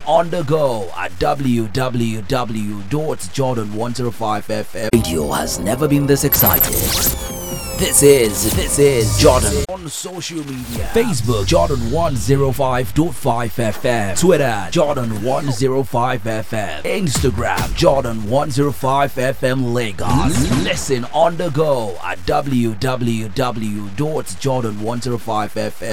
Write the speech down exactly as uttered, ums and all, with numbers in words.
on the go at w w w dot jordan one oh five f m. Radio has never been this excited. This is, this is Jordan on social media. Facebook, Jordan one oh five point five F M. Twitter, Jordan one oh five F M. Instagram, Jordan one oh five F M Lagos. Listen on the go at w w w dot jordan one oh five f m.